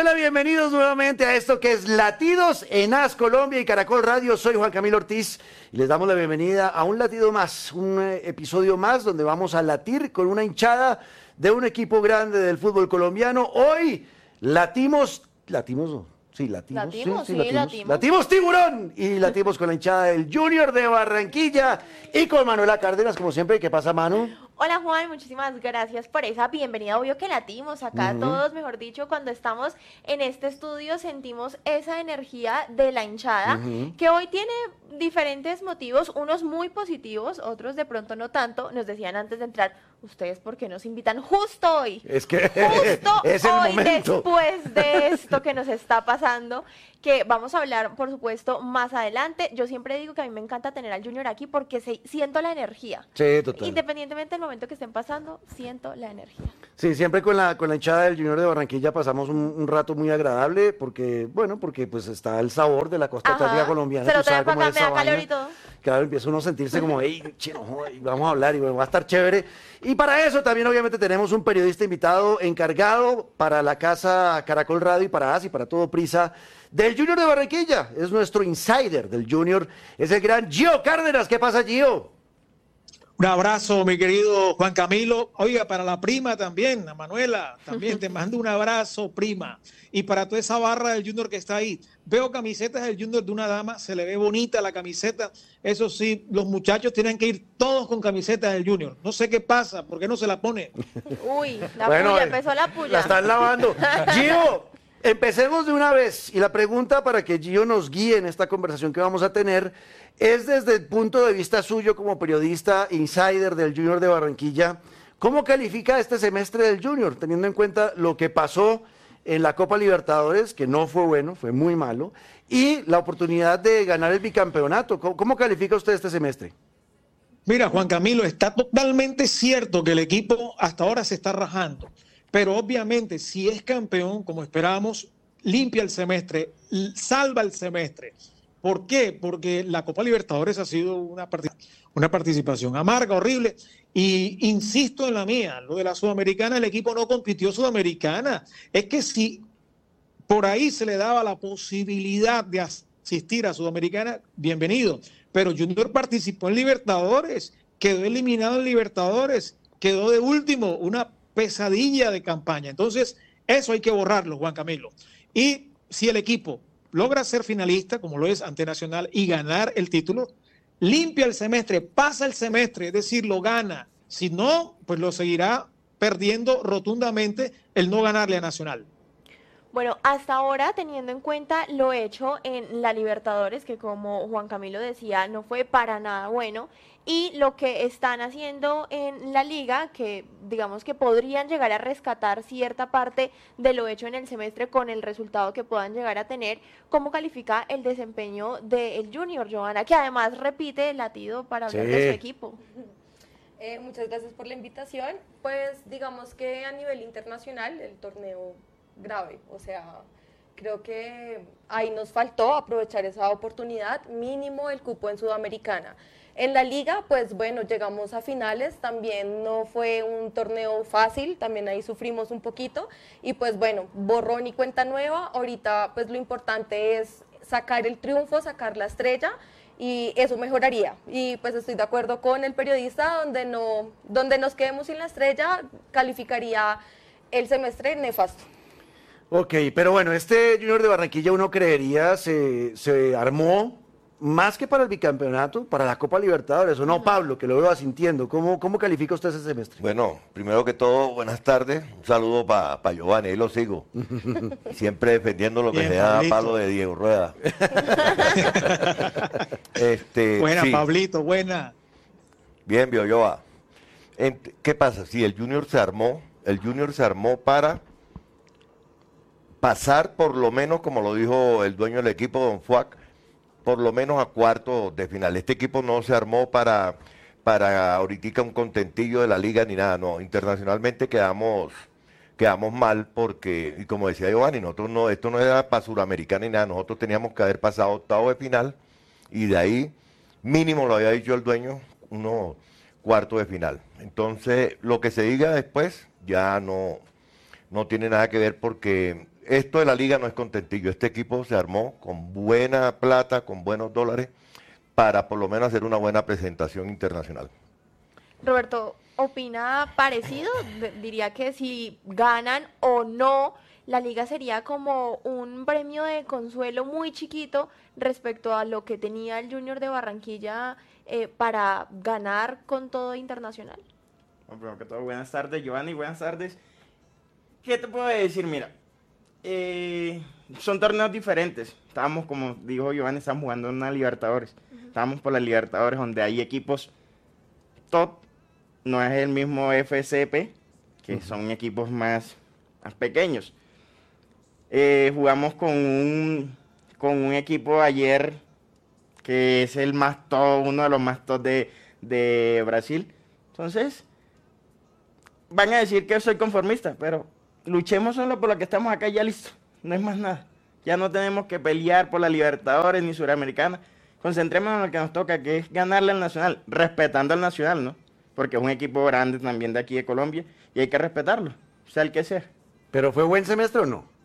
Manuela, bienvenidos nuevamente a esto que es Latidos en AS Colombia y Caracol Radio. Soy Juan Camilo Ortiz y les damos la bienvenida a un latido más, un episodio más donde vamos a latir con una hinchada de un equipo grande del fútbol colombiano. Hoy latimos Tiburón y latimos con la hinchada del Junior de Barranquilla y con Manuela Cárdenas, como siempre. ¿Qué pasa, Manu? Hola Juan, muchísimas gracias por esa bienvenida. Obvio que latimos acá todos, mejor dicho, cuando estamos en este estudio sentimos esa energía de la hinchada que hoy tiene diferentes motivos, unos muy positivos, otros de pronto no tanto. Nos decían antes de entrar, ¿ustedes por qué nos invitan justo hoy? Es que justo es el hoy, momento. después de esto que nos está pasando, que vamos a hablar, por supuesto, más adelante. Yo siempre digo que a mí me encanta tener al Junior aquí porque siento la energía. Sí, total. Independientemente del momento que estén pasando, siento la energía. Sí, siempre con la hinchada del Junior de Barranquilla pasamos un rato muy agradable porque pues está el sabor de la costa atlántica colombiana. Se lo tú sabes traigo cómo acá, es me esa da calor vaina. y todo. Claro, empieza uno a sentirse como, hey, chino, joder, vamos a hablar y bueno, va a estar chévere. Y para eso también obviamente tenemos un periodista invitado encargado para la casa Caracol Radio y para AS y para todo Prisa del Junior de Barranquilla. Es nuestro insider del Junior, es el gran Gio Cárdenas. ¿Qué pasa, Gio? Un abrazo, mi querido Juan Camilo. Oiga, para la prima también, a Manuela, también te mando un abrazo, prima. Y para toda esa barra del Junior que está ahí. Veo camisetas del Junior de una dama, se le ve bonita la camiseta. Eso sí, los muchachos tienen que ir todos con camisetas del Junior. No sé qué pasa, ¿por qué no se la pone? Uy, puya, empezó la puya. La están lavando. Gio, empecemos de una vez. Y la pregunta para que Gio nos guíe en esta conversación que vamos a tener es desde el punto de vista suyo como periodista insider del Junior de Barranquilla. ¿Cómo califica este semestre del Junior, teniendo en cuenta lo que pasó en la Copa Libertadores, que no fue bueno, fue muy malo, y la oportunidad de ganar el bicampeonato? ¿Cómo califica usted este semestre? Mira, Juan Camilo, está totalmente cierto que el equipo hasta ahora se está rajando, pero obviamente si es campeón, como esperábamos, limpia el semestre, salva el semestre. ¿Por qué? Porque la Copa Libertadores ha sido una participación amarga, horrible, y insisto en la mía, lo de la Sudamericana, el equipo no compitió Sudamericana. Es que si por ahí se le daba la posibilidad de asistir a Sudamericana, bienvenido, pero Junior participó en Libertadores, quedó eliminado en Libertadores, quedó de último, una pesadilla de campaña. Entonces, eso hay que borrarlo, Juan Camilo. Y si el equipo logra ser finalista, como lo es ante Nacional, y ganar el título, limpia el semestre, pasa el semestre, es decir, lo gana. Si no, pues lo seguirá perdiendo rotundamente el no ganarle a Nacional. Bueno, hasta ahora, teniendo en cuenta lo hecho en la Libertadores, que como Juan Camilo decía, no fue para nada bueno, y lo que están haciendo en la liga, que digamos que podrían llegar a rescatar cierta parte de lo hecho en el semestre con el resultado que puedan llegar a tener, ¿cómo califica el desempeño del Junior, Johanna? Que además repite el latido para hablar de su equipo. Muchas gracias por la invitación. Pues digamos que a nivel internacional el torneo grave, o sea, creo que ahí nos faltó aprovechar esa oportunidad, mínimo el cupo en Sudamericana. En la liga, pues bueno, llegamos a finales, también no fue un torneo fácil, también ahí sufrimos un poquito y pues bueno, borrón y cuenta nueva. Ahorita pues lo importante es sacar el triunfo, sacar la estrella y eso mejoraría. Y pues estoy de acuerdo con el periodista, donde nos quedemos sin la estrella, calificaría el semestre nefasto. Ok, pero bueno, este Junior de Barranquilla uno creería se armó más que para el bicampeonato, para la Copa Libertadores, ¿o no, Pablo, que lo veo asintiendo? ¿Cómo califica usted ese semestre? Bueno, primero que todo, buenas tardes, un saludo para Giovanni, ahí lo sigo, siempre defendiendo lo que Bien, sea Pablito. palo de Diego Rueda. Buena, sí. Pablito, buena. Bien, Bioyoa. ¿Qué pasa? Si el Junior se armó para pasar por lo menos, como lo dijo el dueño del equipo, Don Fuac, por lo menos a cuartos de final. Este equipo no se armó para ahorita un contentillo de la liga ni nada, no. Internacionalmente quedamos mal porque, y como decía Giovanni, esto no era para Suramericana ni nada, nosotros teníamos que haber pasado octavo de final y de ahí, mínimo lo había dicho el dueño, unos cuartos de final. Entonces, lo que se diga después ya no tiene nada que ver porque esto de la liga no es contentillo. Este equipo se armó con buena plata, con buenos dólares, para por lo menos hacer una buena presentación internacional. Roberto, ¿opina parecido? Diría que si ganan o no, la liga sería como un premio de consuelo muy chiquito respecto a lo que tenía el Junior de Barranquilla para ganar con todo internacional. Bueno, primero que todo, buenas tardes, Giovanni, buenas tardes. ¿Qué te puedo decir? Mira, son torneos diferentes. Estábamos, como dijo Giovanni, estamos jugando en una Libertadores. Estábamos por la Libertadores, donde hay equipos top. No es el mismo FCP, que son equipos más pequeños. Jugamos con un equipo ayer que es el más top, uno de los más top de Brasil. Entonces, van a decir que soy conformista, pero luchemos solo por lo que estamos acá y ya listo. No es más nada. Ya no tenemos que pelear por la Libertadores ni Suramericana. Concentrémonos en lo que nos toca, que es ganarle al Nacional, respetando al Nacional, ¿no? Porque es un equipo grande también de aquí de Colombia y hay que respetarlo, sea el que sea. ¿Pero fue buen semestre o no?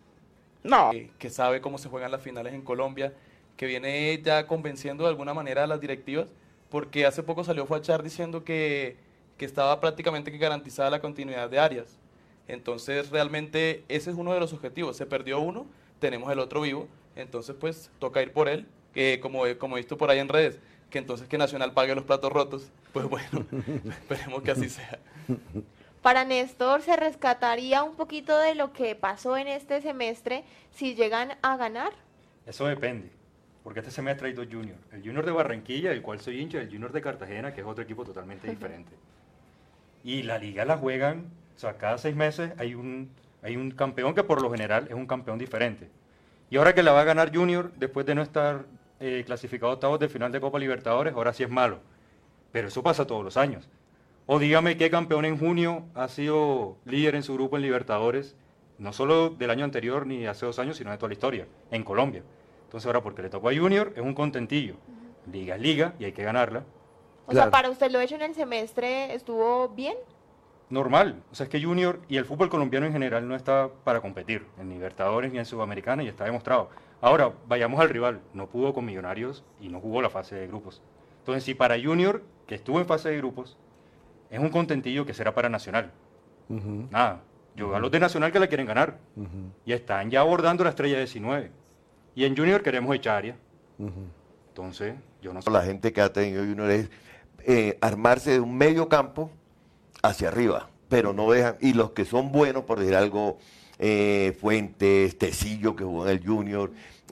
No. Que sabe cómo se juegan las finales en Colombia, que viene ya convenciendo de alguna manera a las directivas, porque hace poco salió Fachar diciendo que estaba prácticamente que garantizada la continuidad de Arias. Entonces realmente ese es uno de los objetivos. Se perdió uno, tenemos el otro vivo, entonces pues toca ir por él, que como he visto por ahí en redes, que entonces que Nacional pague los platos rotos. Pues bueno, esperemos que así sea. Para Néstor, ¿se rescataría un poquito de lo que pasó en este semestre si llegan a ganar? Eso depende, porque este semestre hay dos juniors. El junior de Barranquilla, del cual soy hincha, y el junior de Cartagena, que es otro equipo totalmente diferente. Y la liga la juegan, o sea, cada 6 meses hay un campeón que por lo general es un campeón diferente. Y ahora que la va a ganar Junior, después de no estar clasificado a octavos de final de Copa Libertadores, ahora sí es malo. Pero eso pasa todos los años. O dígame qué campeón en junio ha sido líder en su grupo en Libertadores, no solo del año anterior ni hace 2 años, sino de toda la historia, en Colombia. Entonces ahora porque le tocó a Junior es un contentillo. Liga es liga y hay que ganarla. O sea, para usted lo hecho en el semestre estuvo bien. Normal. O sea, es que Junior y el fútbol colombiano en general no está para competir en Libertadores ni en Sudamericana y está demostrado. Ahora, vayamos al rival. No pudo con Millonarios y no jugó la fase de grupos. Entonces, si para Junior, que estuvo en fase de grupos, es un contentillo, que será para Nacional. Nada. Yo a los de Nacional que la quieren ganar. Y están ya abordando la estrella 19. Y en Junior queremos echar a Arias. Entonces, yo no sé. La gente que ha tenido Junior es armarse de un medio campo hacia arriba, pero no dejan, y los que son buenos, por decir algo, Fuentes, Tecillo, que jugó en el Junior,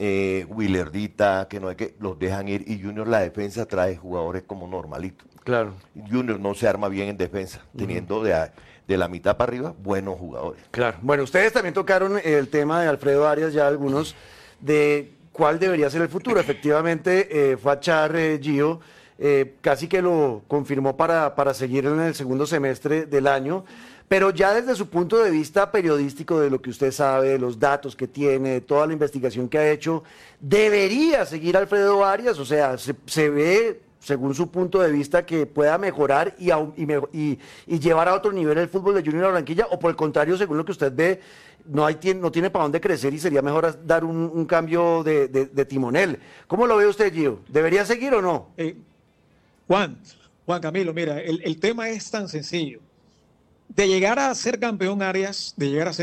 Willerdita, que no hay que, los dejan ir, y Junior la defensa trae jugadores como normalitos. Claro. Junior no se arma bien en defensa, teniendo de la mitad para arriba buenos jugadores. Claro. Bueno, ustedes también tocaron el tema de Alfredo Arias, ya algunos, de cuál debería ser el futuro. Efectivamente, Fachar, Gio, casi que lo confirmó para seguir en el segundo semestre del año, pero ya desde su punto de vista periodístico, de lo que usted sabe, de los datos que tiene, de toda la investigación que ha hecho, ¿debería seguir Alfredo Arias? O sea, se ve, según su punto de vista, que pueda mejorar y llevar a otro nivel el fútbol de Junior Barranquilla, o por el contrario, según lo que usted ve, no tiene para dónde crecer y sería mejor dar un cambio de timonel. ¿Cómo lo ve usted, Gio? ¿Debería seguir o no? Juan Camilo, mira, el tema es tan sencillo. De llegar a ser campeón Arias,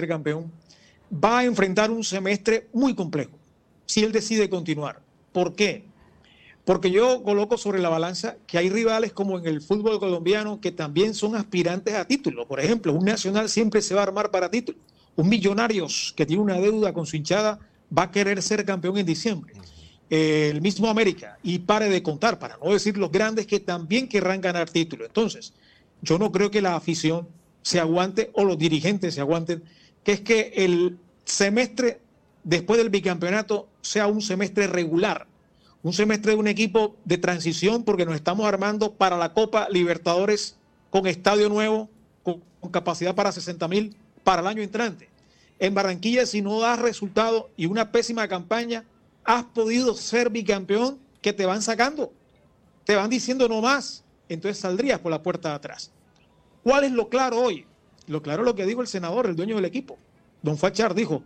va a enfrentar un semestre muy complejo si él decide continuar. ¿Por qué? Porque yo coloco sobre la balanza que hay rivales como en el fútbol colombiano que también son aspirantes a título. Por ejemplo, un Nacional siempre se va a armar para título. Un Millonarios que tiene una deuda con su hinchada va a querer ser campeón en diciembre. El mismo América, y pare de contar, para no decir los grandes que también querrán ganar título. Entonces, yo no creo que la afición se aguante o los dirigentes se aguanten, que es que el semestre después del bicampeonato sea un semestre regular, un semestre de un equipo de transición, porque nos estamos armando para la Copa Libertadores con estadio nuevo, con capacidad para 60.000 para el año entrante. En Barranquilla, si no das resultado y una pésima campaña, has podido ser bicampeón, que te van sacando, te van diciendo no más, entonces saldrías por la puerta de atrás. ¿Cuál es lo claro hoy? Lo claro es lo que dijo el senador, el dueño del equipo. Don Fachar dijo,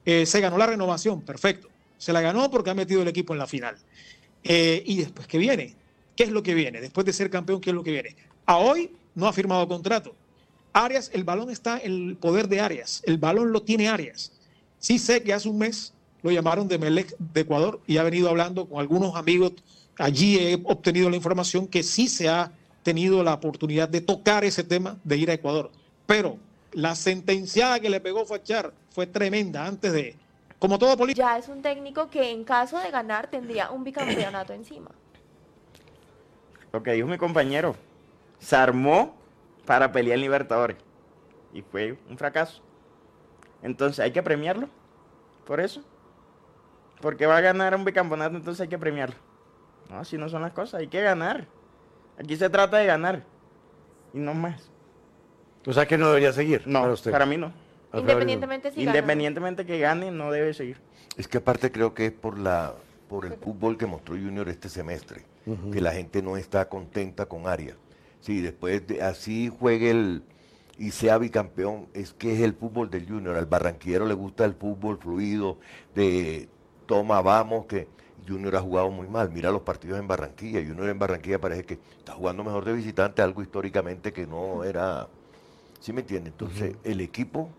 se ganó la renovación, perfecto. Se la ganó porque ha metido el equipo en la final. Y después, ¿qué viene? ¿Qué es lo que viene? Después de ser campeón, ¿qué es lo que viene? A hoy no ha firmado contrato. Arias, el balón está en el poder de Arias. El balón lo tiene Arias. Sí sé que hace un mes lo llamaron de Melec de Ecuador y ha venido hablando con algunos amigos. Allí he obtenido la información que sí se ha tenido la oportunidad de tocar ese tema de ir a Ecuador. Pero la sentenciada que le pegó Fachar fue tremenda antes de... Como todo político. Ya es un técnico que en caso de ganar tendría un bicampeonato encima. Lo que dijo mi compañero, se armó para pelear en Libertadores y fue un fracaso. Entonces hay que premiarlo por eso. Porque va a ganar un bicampeonato, entonces hay que premiarlo. No, así no son las cosas, hay que ganar. Aquí se trata de ganar y no más. O sea que no debería seguir. No, para usted. para mí no. Independientemente si gana. Independientemente que gane, no debe seguir. Es que aparte creo que es por el fútbol que mostró Junior este semestre, que la gente no está contenta con Arias. Sí, después de así juegue y sea bicampeón, es que es el fútbol del Junior. Al barranquillero le gusta el fútbol fluido, de toma, vamos, que Junior ha jugado muy mal. Mira los partidos en Barranquilla. Junior en Barranquilla parece que está jugando mejor de visitante, algo históricamente que no era... ¿Sí me entiende? Entonces, el equipo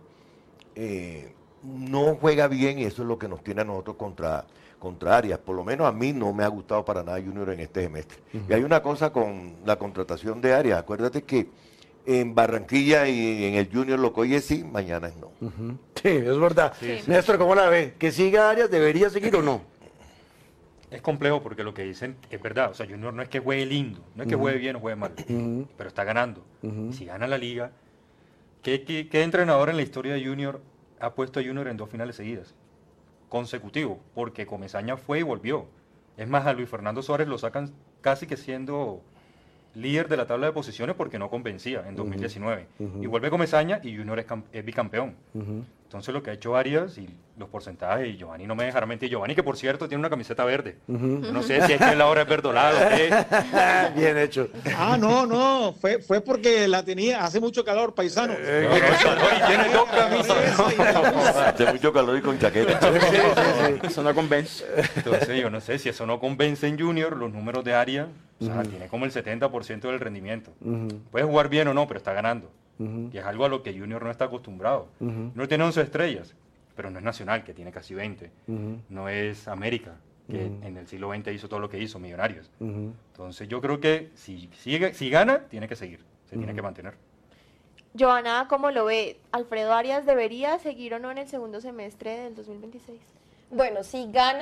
no juega bien y eso es lo que nos tiene a nosotros contra Arias. Por lo menos a mí no me ha gustado para nada Junior en este semestre. Y hay una cosa con la contratación de Arias. Acuérdate que en Barranquilla y en el Junior lo que hoy es sí, mañana es no. Sí, es verdad. Sí. Néstor, ¿cómo la ve? ¿Que siga Arias? ¿Debería seguir o no? Es complejo porque lo que dicen es verdad. O sea, Junior no es que juegue lindo, no es que juegue bien o juegue mal, pero está ganando. Y si gana la liga, ¿qué entrenador en la historia de Junior ha puesto a Junior en 2 finales seguidas? Consecutivo, porque Comesaña fue y volvió. Es más, a Luis Fernando Suárez lo sacan casi que siendo líder de la tabla de posiciones porque no convencía en 2019. Y vuelve Comesaña y Junior es bicampeón. Entonces lo que ha hecho Arias y los porcentajes, y Giovanni no me dejará mentir, Giovanni que por cierto tiene una camiseta verde. No sé si es que la hora es verdolado o qué. Bien hecho. No, fue porque la tenía, hace mucho calor, paisano. Y tiene 2 camisas. Hace mucho calor y con chaqueta. Eso no convence. Entonces yo no sé si eso no convence en Junior, los números de Arias, o sea, tiene como el 70% del rendimiento. Puede jugar bien o no, pero está ganando. Y es algo a lo que Junior no está acostumbrado. No tiene 11 estrellas, pero no es Nacional, que tiene casi 20. No es América, que en el siglo XX hizo todo lo que hizo, Millonarios. Entonces yo creo que si gana, tiene que seguir, se tiene que mantener. Joana, ¿cómo lo ve? ¿Alfredo Arias debería seguir o no en el segundo semestre del 2026? Bueno, si gana,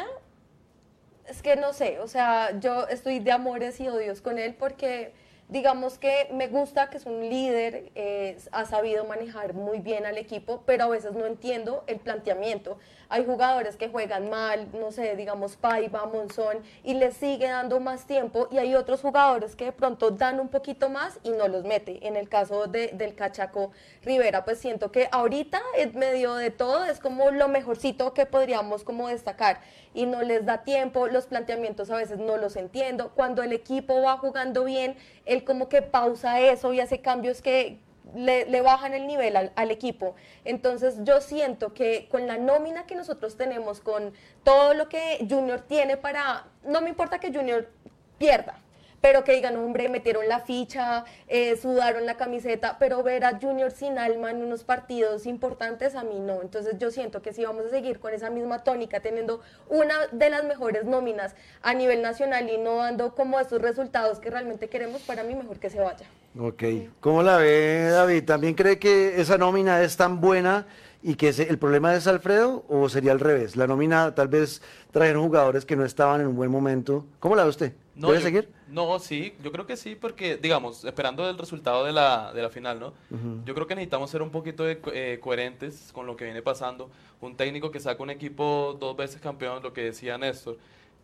es que no sé, o sea, yo estoy de amores y odios con él porque digamos que me gusta que es un líder, ha sabido manejar muy bien al equipo, pero a veces no entiendo el planteamiento. Hay jugadores que juegan mal, no sé, digamos Paiva, Monzón, y les sigue dando más tiempo, y hay otros jugadores que de pronto dan un poquito más y no los mete. En el caso del Cachaco Rivera, pues siento que ahorita en medio de todo es como lo mejorcito que podríamos como destacar, y no les da tiempo, los planteamientos a veces no los entiendo. Cuando el equipo va jugando bien, él como que pausa eso y hace cambios que le bajan el nivel al equipo. Entonces yo siento que con la nómina que nosotros tenemos, con todo lo que Junior tiene no me importa que Junior pierda, pero que digan, hombre, metieron la ficha, sudaron la camiseta, pero ver a Junior sin alma en unos partidos importantes, a mí no. Entonces yo siento que si vamos a seguir con esa misma tónica, teniendo una de las mejores nóminas a nivel nacional y no dando como estos resultados que realmente queremos, para mí mejor que se vaya. Ok. ¿Cómo la ve, David? ¿También cree que esa nómina es tan buena y que el problema es Alfredo, o sería al revés? La nómina tal vez trajeron jugadores que no estaban en un buen momento. ¿Cómo la ve usted? ¿Debe seguir? No, sí, yo creo que sí, porque, digamos, esperando el resultado de la final, ¿no? Yo creo que necesitamos ser un poquito coherentes con lo que viene pasando. Un técnico que saca un equipo 2 veces campeón, lo que decía Néstor.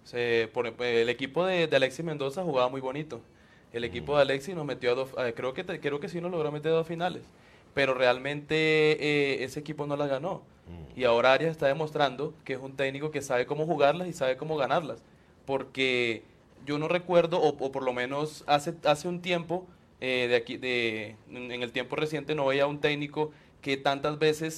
El equipo de Alexis Mendoza jugaba muy bonito. El equipo de Alexis nos metió a 2, creo que sí nos logró meter a 2 finales. Pero realmente ese equipo no las ganó. Y ahora Arias está demostrando que es un técnico que sabe cómo jugarlas y sabe cómo ganarlas. Porque yo no recuerdo, o por lo menos hace un tiempo, en el tiempo reciente no veía un técnico que tantas veces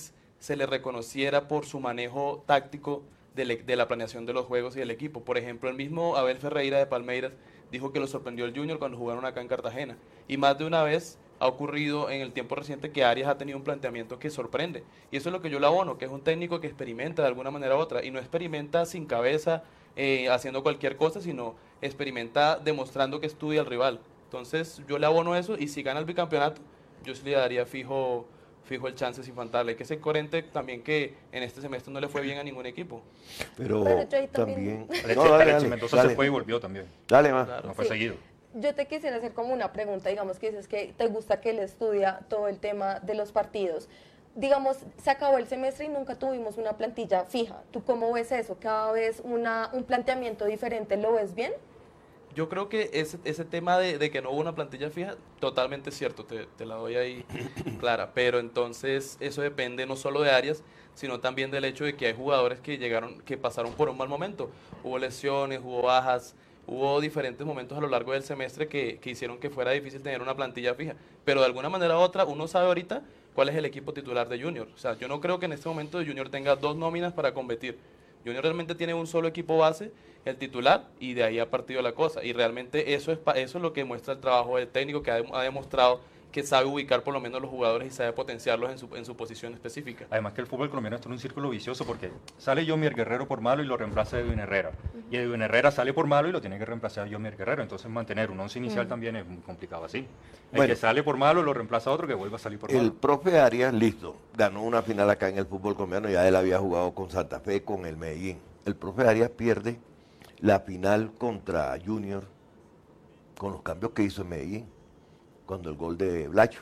se le reconociera por su manejo táctico de la planeación de los juegos y del equipo. Por ejemplo, el mismo Abel Ferreira de Palmeiras dijo que lo sorprendió el Junior cuando jugaron acá en Cartagena. Y más de una vez ha ocurrido en el tiempo reciente que Arias ha tenido un planteamiento que sorprende. Y eso es lo que yo le abono, que es un técnico que experimenta de alguna manera u otra. Y no experimenta sin cabeza, haciendo cualquier cosa, sino experimenta demostrando que estudia al rival. Entonces yo le abono eso, y si gana el bicampeonato, yo sí le daría fijo el chance sin faltarle. Hay que ser coherente también, que en este semestre no le fue bien a ningún equipo. Pero Bueno, yo ahí también- también... Alexis Mendoza se fue y volvió también. Dale, más. Claro. No fue Sí. seguido. Yo te quisiera hacer como una pregunta, digamos que dices que te gusta que él estudia todo el tema de los partidos. Digamos, se acabó el semestre y nunca tuvimos una plantilla fija. ¿Tú cómo ves eso? ¿Cada vez un planteamiento diferente lo ves bien? Yo creo que ese tema de que no hubo una plantilla fija, totalmente cierto, te la doy ahí clara. Pero entonces eso depende no solo de Arias, sino también del hecho de que hay jugadores que pasaron por un mal momento. Hubo lesiones, hubo bajas, hubo diferentes momentos a lo largo del semestre que hicieron que fuera difícil tener una plantilla fija. Pero de alguna manera u otra, uno sabe ahorita cuál es el equipo titular de Junior. O sea, yo no creo que en este momento Junior tenga dos nóminas para competir. Junior realmente tiene un solo equipo base, el titular, y de ahí ha partido la cosa. Y realmente eso es lo que muestra el trabajo del técnico, que ha demostrado que sabe ubicar por lo menos los jugadores y sabe potenciarlos en su posición específica. Además que el fútbol colombiano está en un círculo vicioso, porque sale Yomier Guerrero por malo y lo reemplaza Edwin Herrera. Y Edwin Herrera sale por malo y lo tiene que reemplazar Yomier Guerrero. Entonces mantener un once inicial también es muy complicado así. El Bueno. que sale por malo lo reemplaza a otro que vuelva a salir por El malo. profe Arias, listo, ganó una final acá en el fútbol colombiano, ya él había jugado con Santa Fe, con el Medellín. El profe Arias pierde la final contra Junior con los cambios que hizo en Medellín, cuando el gol de Blacho.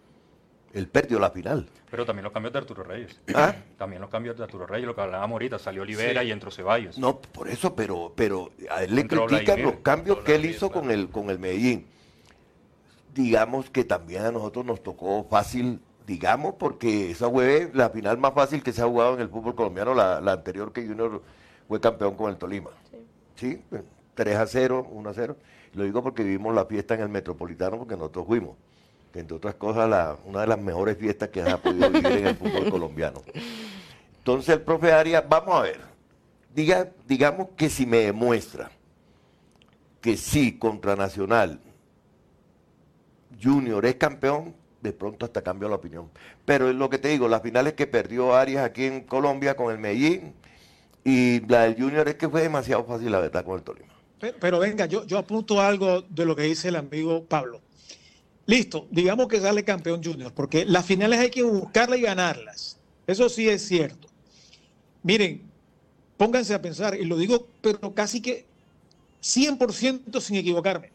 Él perdió la final. Pero también los cambios de Arturo Reyes. ¿Ah? También los cambios de Arturo Reyes, lo que hablábamos ahorita, salió Olivera y entró Ceballos. No, por eso, pero a él le Entró critican Vladimir. los cambios Entró que él Vladimir, hizo claro. con el Medellín. Digamos que también a nosotros nos tocó fácil, digamos, porque esa fue la final más fácil que se ha jugado en el fútbol colombiano, la anterior que Junior fue campeón con el Tolima. Sí, 3-0, 1-0. Lo digo porque vivimos la fiesta en el Metropolitano, porque nosotros fuimos. Que entre otras cosas, una de las mejores fiestas que se ha podido vivir en el fútbol colombiano. Entonces el profe Arias, vamos a ver, digamos que si me demuestra que sí, contra Nacional, Junior es campeón, de pronto hasta cambio la opinión. Pero es lo que te digo, las finales que perdió Arias aquí en Colombia con el Medellín, y la del Junior es que fue demasiado fácil, la verdad, con el Tolima. Pero venga, yo apunto algo de lo que dice el amigo Pablo. Listo, digamos que sale campeón Junior, porque las finales hay que buscarlas y ganarlas. Eso sí es cierto. Miren, pónganse a pensar, y lo digo, pero casi que 100% sin equivocarme.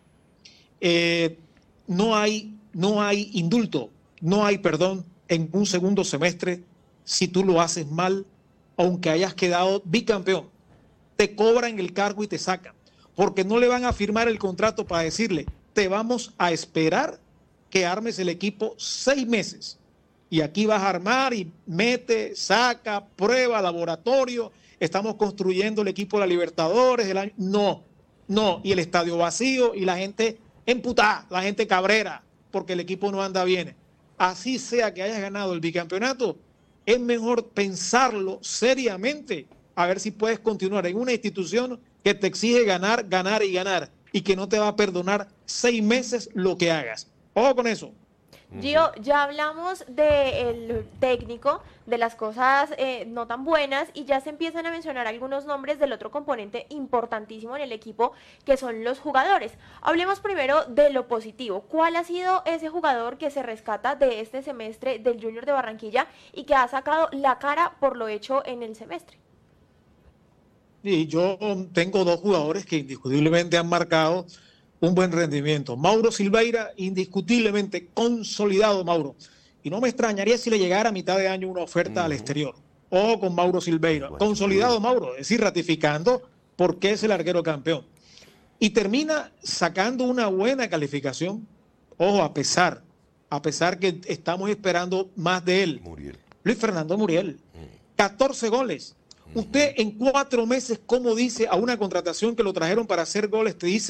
No hay indulto, no hay perdón en un segundo semestre si tú lo haces mal, aunque hayas quedado bicampeón. Te cobran el cargo y te sacan, porque no le van a firmar el contrato para decirle, te vamos a esperar que armes el equipo 6 meses. Y aquí vas a armar y mete, saca, prueba, laboratorio. Estamos construyendo el equipo de la Libertadores. No. Y el estadio vacío y la gente emputada, la gente cabrera, porque el equipo no anda bien. Así sea que hayas ganado el bicampeonato, es mejor pensarlo seriamente, a ver si puedes continuar en una institución que te exige ganar, ganar y ganar, y que no te va a perdonar 6 meses lo que hagas. Ojo con eso. Gio, ya hablamos del técnico, de las cosas no tan buenas, y ya se empiezan a mencionar algunos nombres del otro componente importantísimo en el equipo, que son los jugadores. Hablemos primero de lo positivo. ¿Cuál ha sido ese jugador que se rescata de este semestre del Junior de Barranquilla y que ha sacado la cara por lo hecho en el semestre? Y yo tengo 2 jugadores que indiscutiblemente han marcado un buen rendimiento. Mauro Silveira, indiscutiblemente consolidado Mauro. Y no me extrañaría si le llegara a mitad de año una oferta al exterior. Ojo con Mauro Silveira. Consolidado Mauro, es decir, ratificando por qué es el arquero campeón. Y termina sacando una buena calificación. Ojo, a pesar que estamos esperando más de él. Muriel. Luis Fernando Muriel. 14 goles. Usted en 4 meses, ¿cómo dice a una contratación que lo trajeron para hacer goles? Te dice,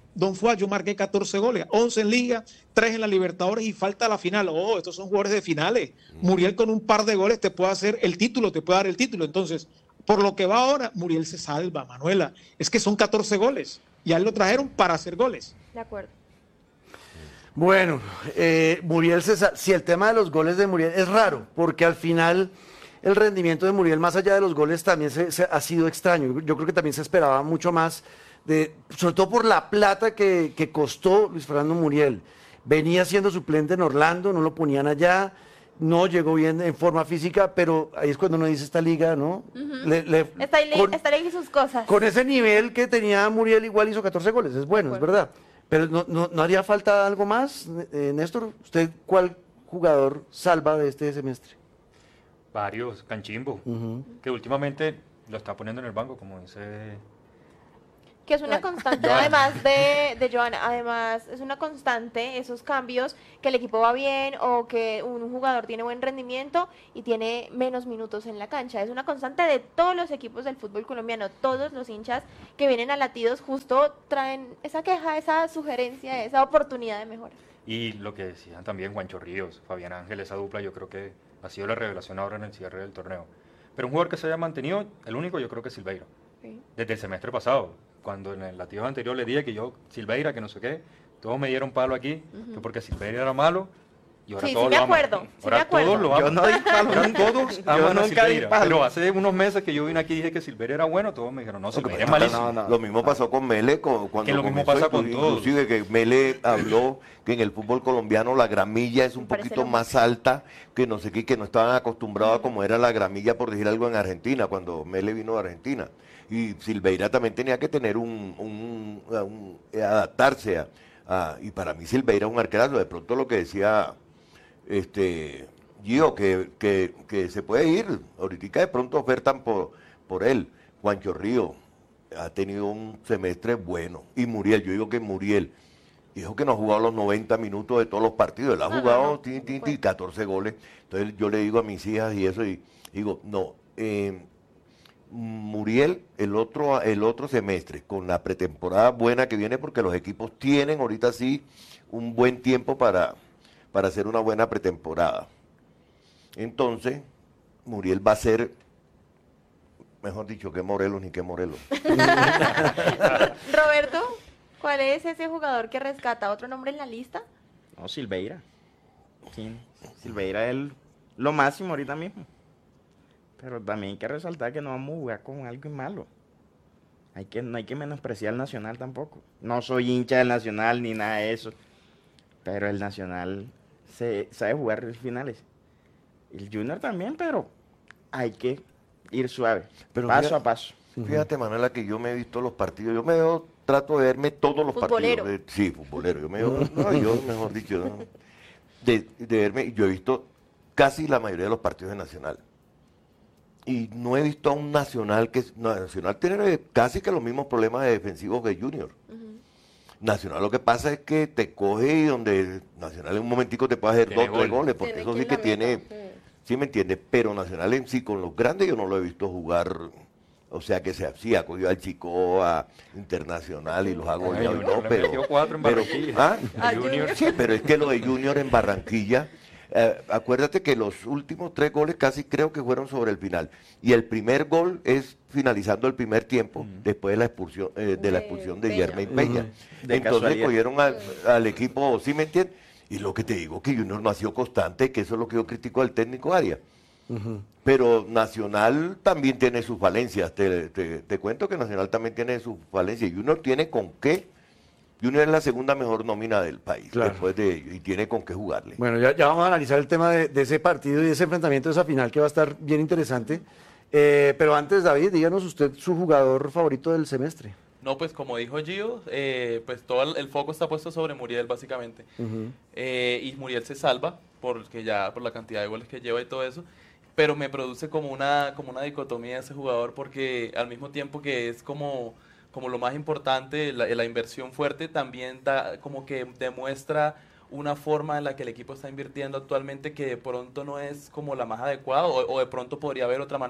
Don Fuá, yo marqué 14 goles, 11 en Liga, 3 en la Libertadores y falta la final. Oh, estos son jugadores de finales. Muriel con un par de goles te puede hacer el título, te puede dar el título. Entonces, por lo que va ahora, Muriel se salva, Manuela. Es que son 14 goles. Y a él lo trajeron para hacer goles. De acuerdo. Bueno, Muriel César, si el tema de los goles de Muriel es raro, porque al final el rendimiento de Muriel, más allá de los goles, también ha sido extraño. Yo creo que también se esperaba mucho más, sobre todo por la plata que costó Luis Fernando Muriel. Venía siendo suplente en Orlando, no lo ponían allá, no llegó bien en forma física, pero ahí es cuando uno dice esta liga, ¿no? Está ahí sus cosas. Con ese nivel que tenía Muriel, igual hizo 14 goles, es bueno, es verdad. Pero no haría falta algo más, Néstor. ¿Usted cuál jugador salva de este semestre? Varios, Canchimbo, que últimamente lo está poniendo en el banco, como dice... Que es una constante, además de Joana, además es una constante esos cambios, que el equipo va bien o que un jugador tiene buen rendimiento y tiene menos minutos en la cancha. Es una constante de todos los equipos del fútbol colombiano. Todos los hinchas que vienen a Latidos justo traen esa queja, esa sugerencia, esa oportunidad de mejora. Y lo que decían también Juancho Ríos, Fabián Ángel, esa dupla yo creo que ha sido la revelación ahora en el cierre del torneo. Pero un jugador que se haya mantenido, el único yo creo que es Silveira. Sí. Desde el semestre pasado, cuando en el Latidos anterior le dije que yo, Silveira, que no sé qué, todos me dieron palo aquí, que porque Silveira era malo, y ahora todos lo aman. Ahora todos lo aman. Yo no di palo. Ahora todos aman a Silveira. Pero hace unos meses que yo vine aquí y dije que Silveira era bueno, todos me dijeron, no, Silveira es malísimo. Lo mismo pasó con Mele, cuando que lo mismo pasa con todos. Inclusive que Mele habló que en el fútbol colombiano la gramilla es un poquito más alta, que no sé qué, que no estaban acostumbrados a como era la gramilla, por decir algo, en Argentina, cuando Mele vino de Argentina. Y Silveira también tenía que tener adaptarse y para mí Silveira es un arquerazo. De pronto lo que decía Gio, que se puede ir, ahorita de pronto ofertan por él. Juancho Río ha tenido un semestre bueno, y Muriel, yo digo que Muriel, dijo que no ha jugado los 90 minutos de todos los partidos, él ha jugado 14 goles. Entonces yo le digo a mis hijas y eso, y digo, no, Muriel el otro semestre, con la pretemporada buena que viene, porque los equipos tienen ahorita sí un buen tiempo para hacer una buena pretemporada. Entonces, Muriel va a ser, mejor dicho, que Morelos ni que Morelos. Roberto, ¿cuál es ese jugador que rescata? ¿Otro nombre en la lista? No, Silveira. Sí, Silveira es lo máximo ahorita mismo. Pero también hay que resaltar que no vamos a jugar con algo malo. No hay que menospreciar al Nacional tampoco. No soy hincha del Nacional ni nada de eso. Pero el Nacional sabe jugar finales. El Junior también, pero hay que ir suave, paso a paso. Fíjate, Manuela, que yo me he visto los partidos. Trato de verme todos los futbolero. Partidos. Sí, futbolero. Yo mejor dicho, ¿no? de verme. Yo he visto casi la mayoría de los partidos de Nacional. Y no he visto a un Nacional Nacional tiene casi que los mismos problemas defensivos que Junior. Nacional lo que pasa es que te coge y donde Nacional en un momentico te puede hacer 2 o 3 goles, porque tiene eso sí que tiene, ¿sí me entiendes? Pero Nacional en sí, con los grandes yo no lo he visto jugar, o sea que ha cogido al Chico, a Internacional y los ha goleado, no, pero sí, pero es que lo de Junior en Barranquilla, acuérdate que los últimos 3 goles casi creo que fueron sobre el final. Y el primer gol es finalizando el primer tiempo, después de la expulsión de Yermain Peña. Entonces cogieron al equipo, ¿sí me entiendes? Y lo que te digo, que Junior no ha sido constante, que eso es lo que yo critico al técnico Arias. Pero Nacional también tiene sus falencias. Te cuento que Nacional también tiene sus falencias. Junior tiene con qué. Junior es la segunda mejor nómina del país, después de ello, y tiene con qué jugarle. Bueno, ya vamos a analizar el tema de ese partido y de ese enfrentamiento, de esa final, que va a estar bien interesante. Pero antes, David, díganos usted su jugador favorito del semestre. No, pues como dijo Gio, pues todo el foco está puesto sobre Muriel, básicamente. Y Muriel se salva, por la cantidad de goles que lleva y todo eso. Pero me produce como una dicotomía ese jugador, porque al mismo tiempo que es como lo más importante, la inversión fuerte, también como que demuestra una forma en la que el equipo está invirtiendo actualmente que de pronto no es como la más adecuada o de pronto podría haber otra manera.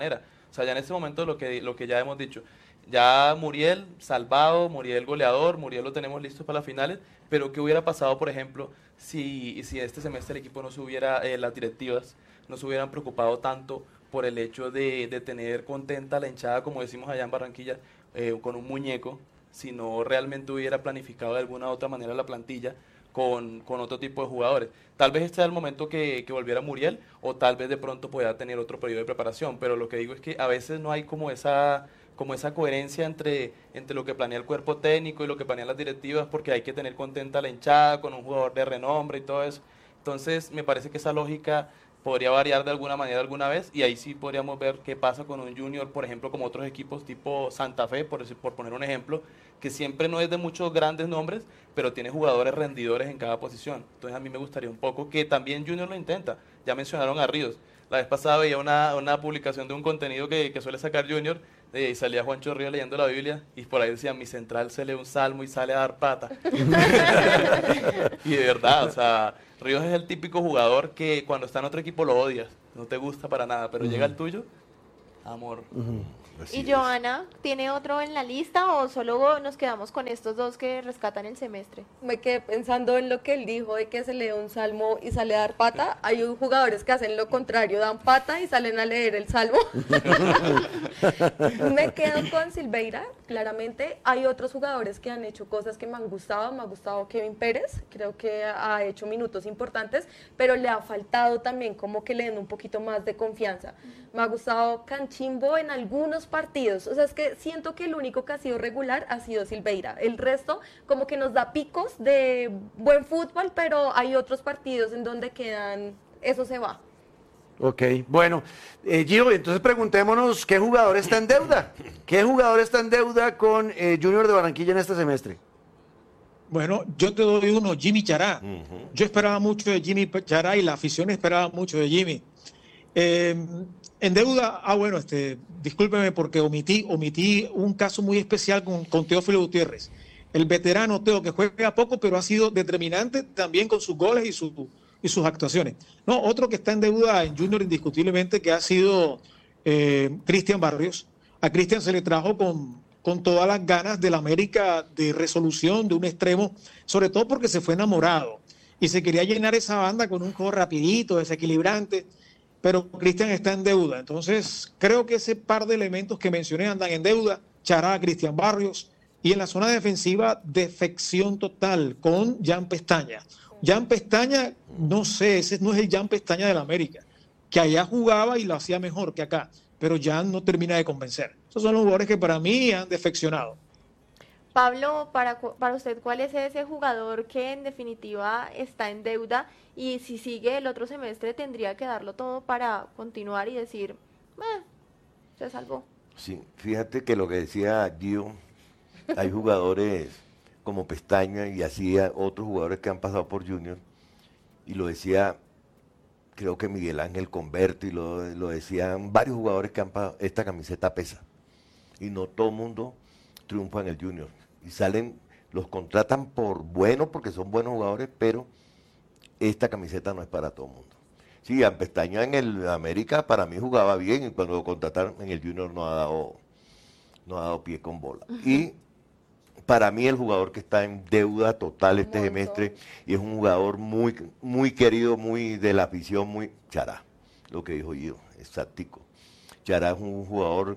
O sea, ya en este momento lo que ya hemos dicho, ya Muriel salvado, Muriel goleador, Muriel lo tenemos listo para las finales, pero ¿qué hubiera pasado, por ejemplo, si este semestre el equipo no se hubiera, las directivas no se hubieran preocupado tanto por el hecho de tener contenta a la hinchada, como decimos allá en Barranquilla, con un muñeco, si no realmente hubiera planificado de alguna u otra manera la plantilla con otro tipo de jugadores? Tal vez este sea el momento que volviera Muriel, o tal vez de pronto pueda tener otro periodo de preparación, pero lo que digo es que a veces no hay como esa coherencia entre lo que planea el cuerpo técnico y lo que planean las directivas, porque hay que tener contenta a la hinchada con un jugador de renombre y todo eso. Entonces, me parece que esa lógica podría variar de alguna manera alguna vez, y ahí sí podríamos ver qué pasa con un Junior, por ejemplo, como otros equipos tipo Santa Fe, por poner un ejemplo, que siempre no es de muchos grandes nombres, pero tiene jugadores rendidores en cada posición. Entonces a mí me gustaría un poco que también Junior lo intenta. Ya mencionaron a Ríos. La vez pasada veía una publicación de un contenido que suele sacar Junior, y salía Juancho Ríos leyendo la Biblia, y por ahí decía, mi central se lee un salmo y sale a dar pata. Y de verdad, o sea, Ríos es el típico jugador que cuando está en otro equipo lo odias, no te gusta para nada, pero llega el tuyo, amor. ¿Y Johanna, tiene otro en la lista o solo nos quedamos con estos dos que rescatan el semestre? Me quedé pensando en lo que él dijo de que se lee un salmo y sale a dar pata. Hay jugadores que hacen lo contrario, dan pata y salen a leer el salmo. Me quedo con Silveira, claramente. Hay otros jugadores que han hecho cosas que me han gustado. Me ha gustado Kevin Pérez, creo que ha hecho minutos importantes, pero le ha faltado también como que le den un poquito más de confianza. Me ha gustado Canchimbo en algunos partidos, o sea, es que siento que el único que ha sido regular ha sido Silveira. El resto como que nos da picos de buen fútbol, pero hay otros partidos en donde quedan, eso se va. Ok, bueno, Gio, entonces preguntémonos qué jugador está en deuda. ¿Qué jugador está en deuda con Junior de Barranquilla en este semestre? Bueno, yo te doy uno, Jimmy Chará. Yo esperaba mucho de Jimmy Chará y la afición esperaba mucho de Jimmy. En deuda, bueno, discúlpeme porque omití un caso muy especial con Teófilo Gutiérrez. El veterano Teo, que juega poco, pero ha sido determinante también con sus goles y sus actuaciones. No, otro que está en deuda en Junior indiscutiblemente que ha sido Cristian Barrios. A Cristian se le trajo con todas las ganas del América de resolución, de un extremo, sobre todo porque se fue enamorado y se quería llenar esa banda con un juego rapidito, desequilibrante, pero Cristian está en deuda. Entonces creo que ese par de elementos que mencioné andan en deuda: Chará, Cristian Barrios, y en la zona defensiva defección total con Jan Pestaña. Jan Pestaña, no sé, ese no es el Jan Pestaña del América, que allá jugaba y lo hacía mejor que acá, pero Jan no termina de convencer. Esos son los jugadores que para mí han defeccionado. Pablo, para usted, ¿cuál es ese jugador que en definitiva está en deuda y si sigue el otro semestre tendría que darlo todo para continuar y decir, se salvó? Sí, fíjate que lo que decía Gio, hay jugadores como Pestaña y así otros jugadores que han pasado por Junior, y lo decía, creo que Miguel Ángel Converti, y lo decían varios jugadores que han pasado, esta camiseta pesa, y no todo el mundo triunfa en el Junior, y los contratan porque son buenos jugadores, pero esta camiseta no es para todo el mundo. Sí, a Pestaña en el América para mí jugaba bien, y cuando lo contrataron en el Junior no ha dado pie con bola. Y para mí el jugador que está en deuda total este semestre, y es un jugador muy, muy querido, muy de la afición, muy Chará, lo que dijo yo, exactico. Chará es un jugador,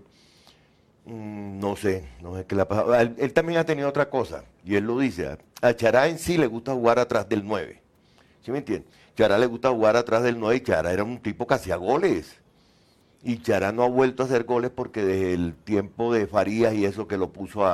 no sé qué le ha pasado. Él también ha tenido otra cosa, y él lo dice, a Chará en sí le gusta jugar atrás del 9, ¿sí me entiendes? Chará le gusta jugar atrás del 9, y Chará era un tipo que hacía goles. Y Chará no ha vuelto a hacer goles porque desde el tiempo de Farías y eso, que lo puso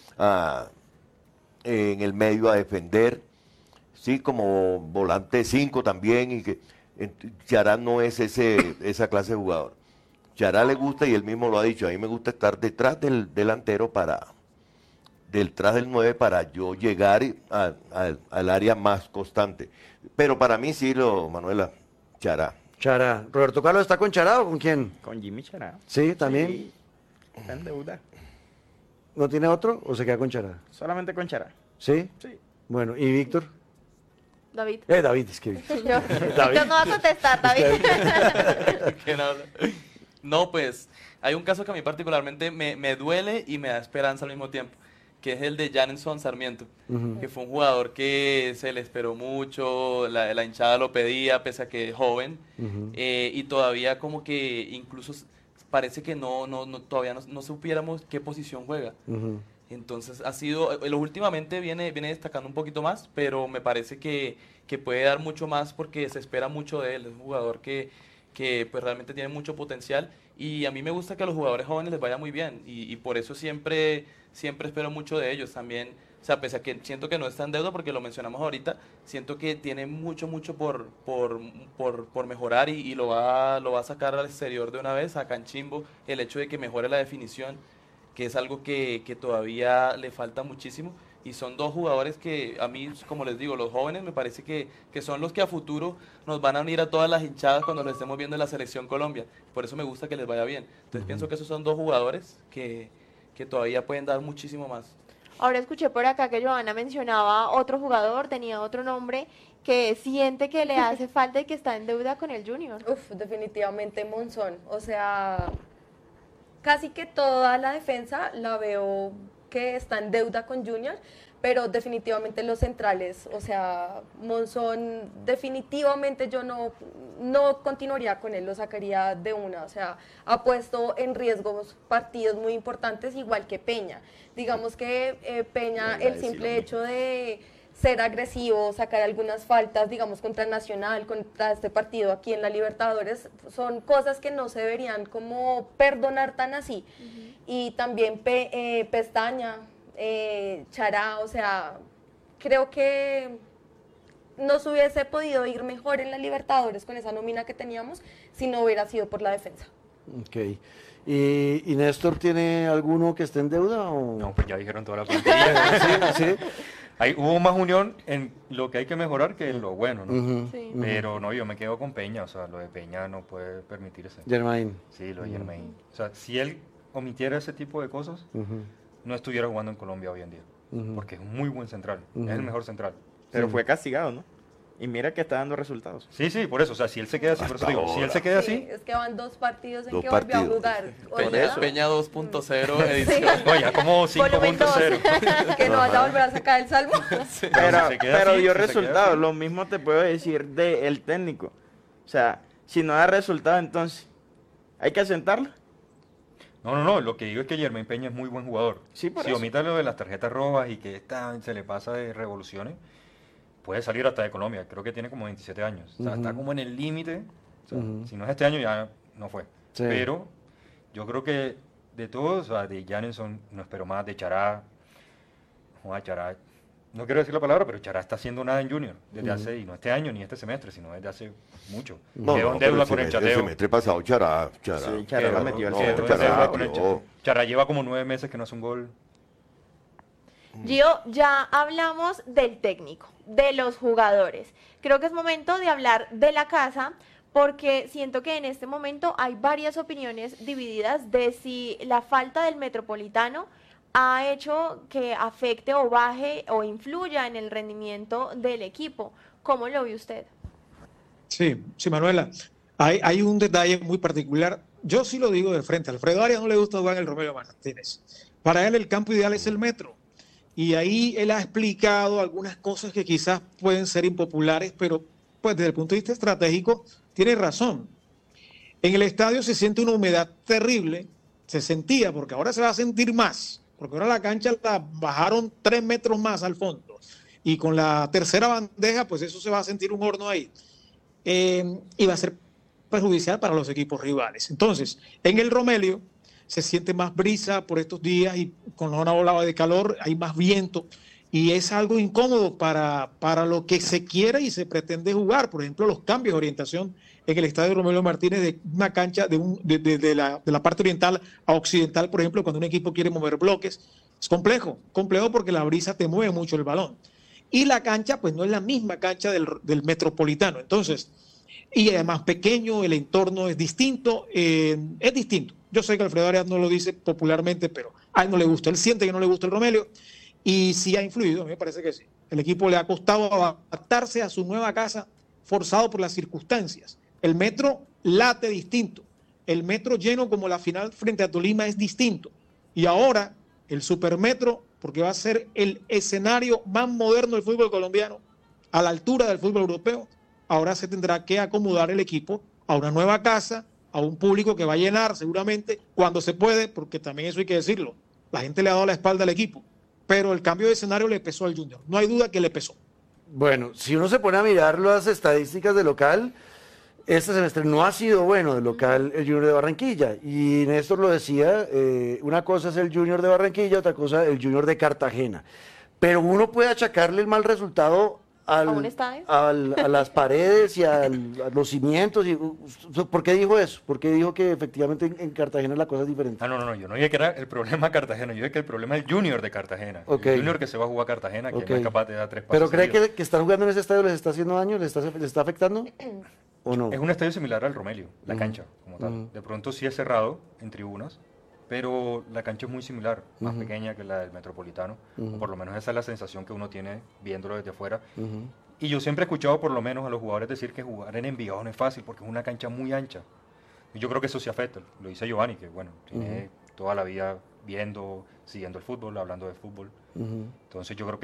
en el medio a defender, sí, como volante 5 también, y que Chará no es esa clase de jugador. Chará le gusta, y él mismo lo ha dicho, a mí me gusta estar detrás del delantero, detrás del 9, para yo llegar al área más constante. Pero para mí sí, Manuela, Chará. Chará. ¿Roberto Carlos está con Chará o con quién? Con Jimmy Chará. Sí, también. Sí, está en deuda. ¿No tiene otro o se queda con Chará? Solamente con Chará. ¿Sí? Sí. Bueno, ¿y Víctor? David. David, es que... Víctor no va a contestar, David. ¿Quién habla? No, pues hay un caso que a mí particularmente me duele y me da esperanza al mismo tiempo, que es el de Janelson Sarmiento, que fue un jugador que se le esperó mucho, la hinchada lo pedía, pese a que es joven, y todavía como que incluso parece que todavía no supiéramos qué posición juega. Entonces ha sido, últimamente viene destacando un poquito más, pero me parece que puede dar mucho más porque se espera mucho de él. Es un jugador que pues realmente tiene mucho potencial y a mí me gusta que a los jugadores jóvenes les vaya muy bien y por eso siempre espero mucho de ellos también. O sea, pese a que siento que no está en deuda porque lo mencionamos ahorita, siento que tiene mucho por mejorar y lo va a sacar al exterior de una vez, a Canchimbo, el hecho de que mejore la definición, que es algo que todavía le falta muchísimo. Y son dos jugadores que a mí, como les digo, los jóvenes me parece que son los que a futuro nos van a unir a todas las hinchadas cuando los estemos viendo en la Selección Colombia. Por eso me gusta que les vaya bien. Entonces pienso que esos son dos jugadores que todavía pueden dar muchísimo más. Ahora escuché por acá que Johanna mencionaba otro jugador, tenía otro nombre, que siente que le hace falta y que está en deuda con el Junior. Definitivamente Monzón. O sea, casi que toda la defensa la veo que está en deuda con Junior, pero definitivamente los centrales, o sea, Monzón definitivamente yo no continuaría con él, lo sacaría de una, o sea, ha puesto en riesgo partidos muy importantes igual que Peña. Digamos que Peña, el simple hecho de ser agresivo, sacar algunas faltas, digamos, contra Nacional, contra este partido aquí en la Libertadores, son cosas que no se deberían como perdonar tan así. Y también Pestaña, Chará, o sea, creo que no se hubiese podido ir mejor en la Libertadores con esa nómina que teníamos si no hubiera sido por la defensa. Ok. ¿Y Néstor tiene alguno que esté en deuda? ¿O? No, pues ya dijeron toda la plantilla. Sí. Hubo más unión en lo que hay que mejorar que en lo bueno, ¿no? Sí. Pero no, yo me quedo con Peña, o sea, lo de Peña no puede permitirse. Germain. Sí, lo de Germain. O sea, si él omitiera ese tipo de cosas, no estuviera jugando en Colombia hoy en día, porque es un muy buen central, es el mejor central. Pero fue castigado, ¿no? Y mira que está dando resultados. Sí, por eso, o sea, si él se queda así, por eso digo, si él se queda así... Es que van 2 partidos en Dos que volvió a partidos. jugar. Peña 2.0 edición. No, ya como 5.0. Que no vaya a volver a sacar el salvo. Pero, si se queda pero así, dio si se queda resultados. así. Lo mismo te puedo decir del técnico. O sea, si no da resultado, entonces, ¿hay que asentarlo? No, lo que digo es que Germain Peña es muy buen jugador. Sí, por si eso. omita lo de las tarjetas rojas y que se le pasa de revoluciones, puede salir hasta de Colombia. Creo que tiene como 27 años. O sea, está como en el límite. O sea, si no es este año, ya no fue. Sí. Pero yo creo que de todos, o sea, de Janelson no espero más, de Chará. Chará, no quiero decir la palabra, pero Chará está haciendo nada en Junior desde hace, y no este año ni este semestre, sino desde hace mucho. Quedó en deuda con el El chateo. semestre pasado, Chará. Sí, Chará la metió al Quedó en centro. deuda con el Chará, chateo. Chará lleva como 9 meses que no hace un gol. Gio, ya hablamos del técnico, de los jugadores. Creo que es momento de hablar de la casa, porque siento que en este momento hay varias opiniones divididas de si la falta del Metropolitano ha hecho que afecte o baje o influya en el rendimiento del equipo. ¿Cómo lo ve usted? Sí, Manuela. Hay un detalle muy particular. Yo sí lo digo de frente. A Alfredo Arias no le gusta jugar en el Romelio Martínez. Para él el campo ideal es el Metro. Y ahí él ha explicado algunas cosas que quizás pueden ser impopulares, pero pues desde el punto de vista estratégico tiene razón. En el estadio se siente una humedad terrible, se sentía, porque ahora se va a sentir más, porque ahora la cancha la bajaron 3 metros más al fondo. Y con la tercera bandeja, pues eso se va a sentir un horno ahí. Y va a ser perjudicial para los equipos rivales. Entonces, en el Romelio se siente más brisa por estos días y con una ola de calor hay más viento y es algo incómodo para lo que se quiere y se pretende jugar. Por ejemplo, los cambios de orientación en el estadio Romelio Martínez de una cancha de la parte oriental a occidental, por ejemplo, cuando un equipo quiere mover bloques, es complejo porque la brisa te mueve mucho el balón. Y la cancha, pues no es la misma cancha del Metropolitano. Entonces, y además pequeño, el entorno es distinto, es distinto. Yo sé que Alfredo Arias no lo dice popularmente, pero a él no le gusta, él siente que no le gusta el Romelio, y sí ha influido, a mí me parece que sí. El equipo le ha costado adaptarse a su nueva casa, forzado por las circunstancias. El Metro late distinto, el metro lleno como la final frente a Tolima es distinto. Y ahora el supermetro, porque va a ser el escenario más moderno del fútbol colombiano, a la altura del fútbol europeo, ahora se tendrá que acomodar el equipo a una nueva casa, a un público que va a llenar seguramente cuando se puede, porque también eso hay que decirlo. La gente le ha dado la espalda al equipo, pero el cambio de escenario le pesó al Junior. No hay duda que le pesó. Bueno, si uno se pone a mirar las estadísticas de local, este semestre no ha sido bueno de local el Junior de Barranquilla. Y Néstor lo decía, una cosa es el Junior de Barranquilla, otra cosa el Junior de Cartagena. Pero uno puede achacarle el mal resultado ¿A un estadio? a las paredes y a los cimientos. ¿Por qué dijo eso? ¿Por qué dijo que efectivamente en Cartagena la cosa es diferente? Ah, no, yo no dije que era el problema Cartagena, yo dije que el problema es el Junior de Cartagena. Ok. El Junior que se va a jugar a Cartagena, que Ok. no es capaz de dar 3 pasos. ¿Pero cree seguidos. que estar jugando en ese estadio les está haciendo daño? ¿Les está afectando? ¿O no? Es un estadio similar al Romelio, la Ujú. cancha como tal. Ujú. De pronto sí es cerrado en tribunas, pero la cancha es muy similar, más Ujú. pequeña que la del Metropolitano, Ujú. o por lo menos esa es la sensación que uno tiene viéndolo desde afuera. Ujú. Y yo siempre he escuchado por lo menos a los jugadores decir que jugar en Envigado no es fácil porque es una cancha muy ancha. Y yo creo que eso sí afecta. Lo dice Giovanni, que bueno, tiene toda la vida viendo, siguiendo el fútbol, hablando de fútbol. Ujú. Entonces yo creo que